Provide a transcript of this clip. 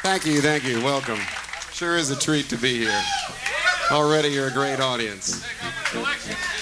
Thank you. Welcome. Sure is a treat to be here. Already you're a great audience.